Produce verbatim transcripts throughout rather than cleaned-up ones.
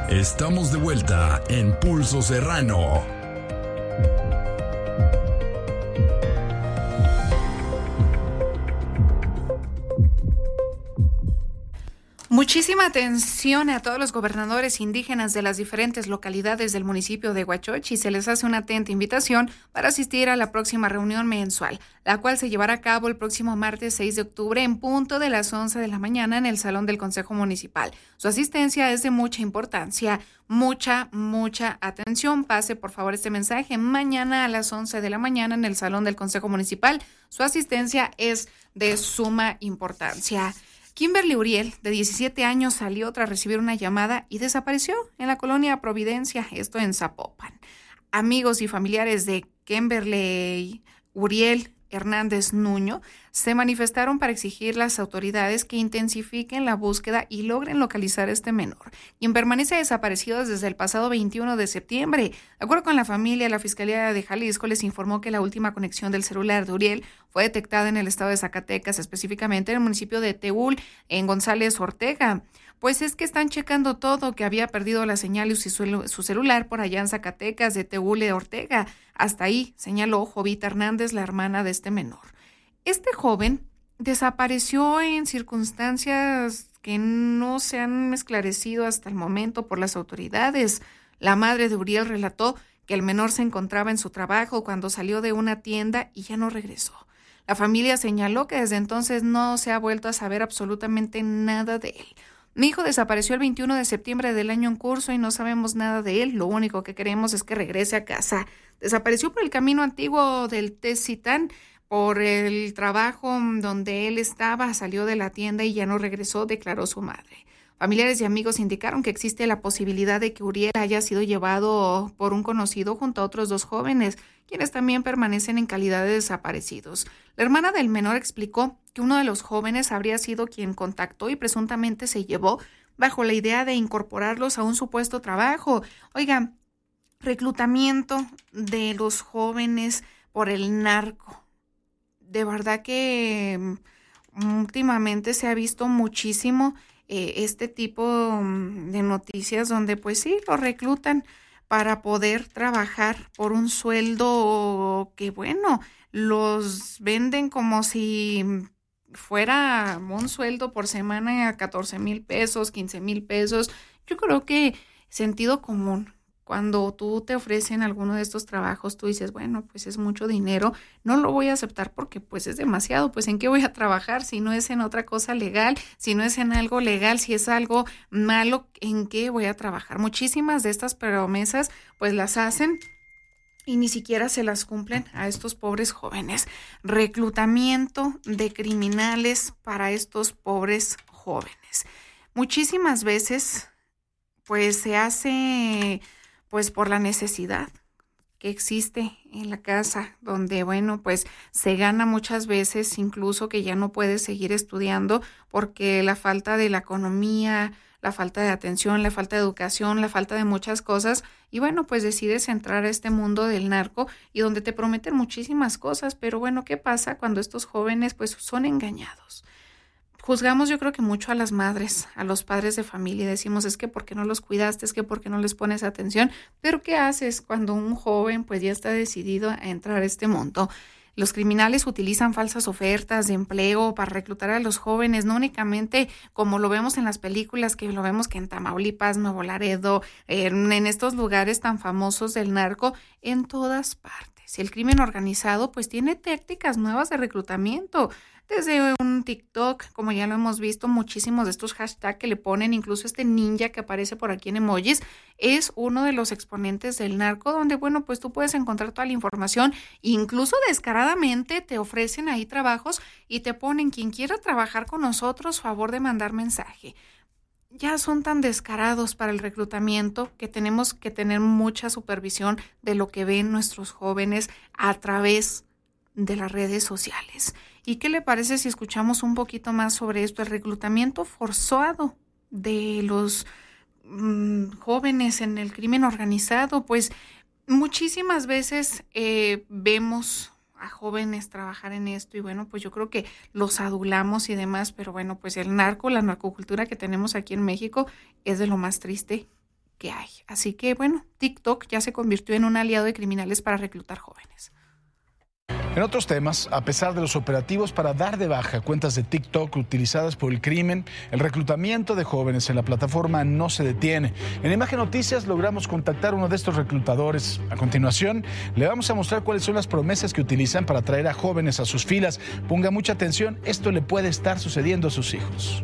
Estamos de vuelta en Pulso Serrano. Muchísima atención a todos los gobernadores indígenas de las diferentes localidades del municipio de Huachochi. Se les hace una atenta invitación para asistir a la próxima reunión mensual, la cual se llevará a cabo el próximo martes seis de octubre en punto de las once de la mañana en el Salón del Consejo Municipal. Su asistencia es de mucha importancia, mucha, mucha atención. Pase por favor este mensaje mañana a las once de la mañana en el Salón del Consejo Municipal. Su asistencia es de suma importancia. Kimberly Uriel, de diecisiete años, salió tras recibir una llamada y desapareció en la colonia Providencia, esto en Zapopan. Amigos y familiares de Kimberly Uriel Hernández Nuño se manifestaron para exigir a las autoridades que intensifiquen la búsqueda y logren localizar a este menor, quien permanece desaparecido desde el pasado veintiuno de septiembre. De acuerdo con la familia, la Fiscalía de Jalisco les informó que la última conexión del celular de Uriel fue detectada en el estado de Zacatecas, específicamente en el municipio de Teúl, en González Ortega. Pues es que están checando todo, que había perdido la señal y su, su celular por allá en Zacatecas, de Teúl de Ortega. Hasta ahí, señaló Jovita Hernández, la hermana de este menor. Este joven desapareció en circunstancias que no se han esclarecido hasta el momento por las autoridades. La madre de Uriel relató que el menor se encontraba en su trabajo cuando salió de una tienda y ya no regresó. La familia señaló que desde entonces no se ha vuelto a saber absolutamente nada de él. Mi hijo desapareció el veintiuno de septiembre del año en curso y no sabemos nada de él. Lo único que queremos es que regrese a casa. Desapareció por el camino antiguo del Tezitán, por el trabajo donde él estaba. Salió de la tienda y ya no regresó, declaró su madre. Familiares y amigos indicaron que existe la posibilidad de que Uriel haya sido llevado por un conocido junto a otros dos jóvenes, quienes también permanecen en calidad de desaparecidos. La hermana del menor explicó que uno de los jóvenes habría sido quien contactó y presuntamente se llevó bajo la idea de incorporarlos a un supuesto trabajo. Oigan, reclutamiento de los jóvenes por el narco. De verdad que últimamente se ha visto muchísimo eh, este tipo de noticias donde pues sí, lo reclutan para poder trabajar por un sueldo que, bueno, los venden como si fuera un sueldo por semana a catorce mil pesos, quince mil pesos. Yo creo que sentido común. Cuando tú te ofrecen alguno de estos trabajos, tú dices, bueno, pues es mucho dinero, no lo voy a aceptar porque pues es demasiado, pues ¿en qué voy a trabajar? Si no es en otra cosa legal, si no es en algo legal, si es algo malo, ¿en qué voy a trabajar? Muchísimas de estas promesas pues las hacen y ni siquiera se las cumplen a estos pobres jóvenes. Reclutamiento de criminales para estos pobres jóvenes. Muchísimas veces pues se hace pues por la necesidad que existe en la casa, donde, bueno, pues se gana muchas veces, incluso que ya no puedes seguir estudiando porque la falta de la economía, la falta de atención, la falta de educación, la falta de muchas cosas, y bueno, pues decides entrar a este mundo del narco y donde te prometen muchísimas cosas, pero bueno, ¿qué pasa cuando estos jóvenes pues son engañados? Juzgamos yo creo que mucho a las madres, a los padres de familia y decimos es que ¿por qué no los cuidaste? Es que ¿por qué no les pones atención? Pero ¿qué haces cuando un joven pues ya está decidido a entrar a este mundo? Los criminales utilizan falsas ofertas de empleo para reclutar a los jóvenes, no únicamente como lo vemos en las películas, que lo vemos que en Tamaulipas, Nuevo Laredo, en, en estos lugares tan famosos del narco, en todas partes. El crimen organizado pues tiene tácticas nuevas de reclutamiento. Desde un TikTok, como ya lo hemos visto, muchísimos de estos hashtags que le ponen, incluso este ninja que aparece por aquí en emojis, es uno de los exponentes del narco, donde, bueno, pues tú puedes encontrar toda la información, incluso descaradamente te ofrecen ahí trabajos y te ponen, quien quiera trabajar con nosotros, favor de mandar mensaje. Ya son tan descarados para el reclutamiento que tenemos que tener mucha supervisión de lo que ven nuestros jóvenes a través de las redes sociales. ¿Y qué le parece si escuchamos un poquito más sobre esto? El reclutamiento forzado de los mmm, jóvenes en el crimen organizado. Pues muchísimas veces eh, vemos a jóvenes trabajar en esto y bueno, pues yo creo que los adulamos y demás, pero bueno, pues el narco, la narcocultura que tenemos aquí en México es de lo más triste que hay. Así que, bueno, TikTok ya se convirtió en un aliado de criminales para reclutar jóvenes. En otros temas, a pesar de los operativos para dar de baja cuentas de TikTok utilizadas por el crimen, el reclutamiento de jóvenes en la plataforma no se detiene. En Imagen Noticias logramos contactar a uno de estos reclutadores. A continuación, le vamos a mostrar cuáles son las promesas que utilizan para atraer a jóvenes a sus filas. Ponga mucha atención, esto le puede estar sucediendo a sus hijos.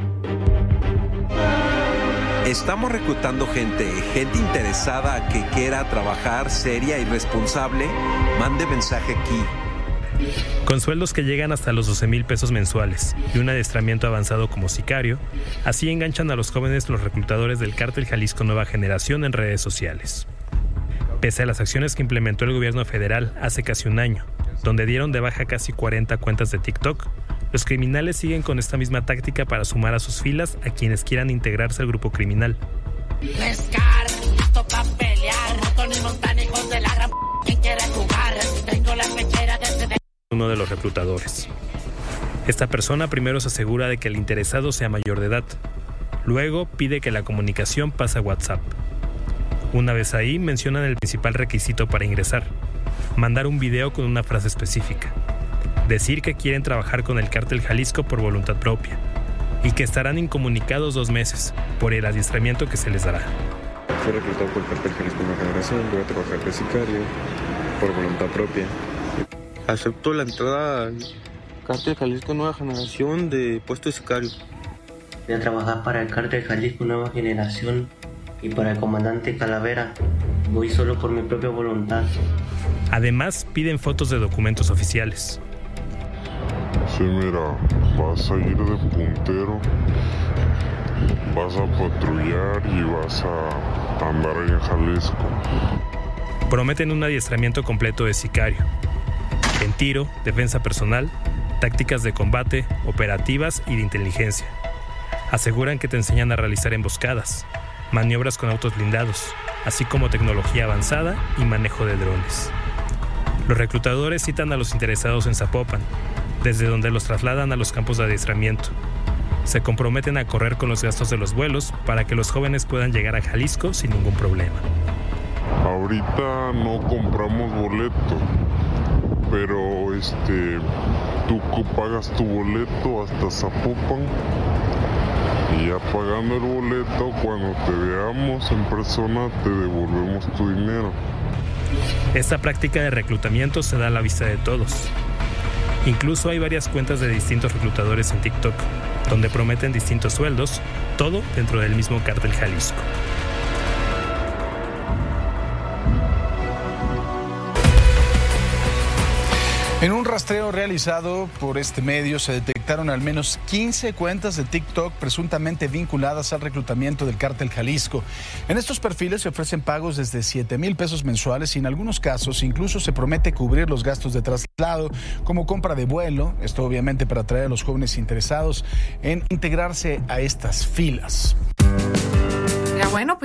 Estamos reclutando gente, gente interesada que quiera trabajar seria y responsable. Mande mensaje aquí. Con sueldos que llegan hasta los doce mil pesos mensuales y un adiestramiento avanzado como sicario, así enganchan a los jóvenes los reclutadores del Cártel Jalisco Nueva Generación en redes sociales. Pese a las acciones que implementó el gobierno federal hace casi un año, donde dieron de baja casi cuarenta cuentas de TikTok, los criminales siguen con esta misma táctica para sumar a sus filas a quienes quieran integrarse al grupo criminal. Pescar, listo pa' pelear, Tony Montana, hijos de la gran p***, ¿quién quiere jugar? Tengo la pechera desde... Uno de los reclutadores. Esta persona primero se asegura de que el interesado sea mayor de edad. Luego pide que la comunicación pase a WhatsApp. Una vez ahí mencionan el principal requisito para ingresar: mandar un video con una frase específica. Decir que quieren trabajar con el Cártel Jalisco por voluntad propia y que estarán incomunicados dos meses por el adiestramiento que se les dará. Fui reclutado por el Cártel Jalisco Nueva Generación, voy a trabajar de sicario por voluntad propia. Acepto la entrada al Cártel Jalisco Nueva Generación de puesto de sicario. Voy a trabajar para el Cártel Jalisco Nueva Generación y para el comandante Calavera. Voy solo por mi propia voluntad. Además, piden fotos de documentos oficiales. Sí, mira, vas a ir de puntero, vas a patrullar y vas a andar ahí en Jalisco. Prometen un adiestramiento completo de sicario, en tiro, defensa personal, tácticas de combate, operativas y de inteligencia. Aseguran que te enseñan a realizar emboscadas, maniobras con autos blindados, así como tecnología avanzada y manejo de drones. Los reclutadores citan a los interesados en Zapopan, desde donde los trasladan a los campos de adiestramiento. Se comprometen a correr con los gastos de los vuelos para que los jóvenes puedan llegar a Jalisco sin ningún problema. Ahorita no compramos boleto, pero este, tú pagas tu boleto hasta Zapopan y ya pagando el boleto, cuando te veamos en persona te devolvemos tu dinero. Esta práctica de reclutamiento se da a la vista de todos. Incluso hay varias cuentas de distintos reclutadores en TikTok, donde prometen distintos sueldos, todo dentro del mismo Cártel Jalisco. En un rastreo realizado por este medio se detectaron al menos quince cuentas de TikTok presuntamente vinculadas al reclutamiento del Cártel Jalisco. En estos perfiles se ofrecen pagos desde siete mil pesos mensuales y en algunos casos incluso se promete cubrir los gastos de traslado como compra de vuelo, esto obviamente para atraer a los jóvenes interesados en integrarse a estas filas. Ya bueno, pues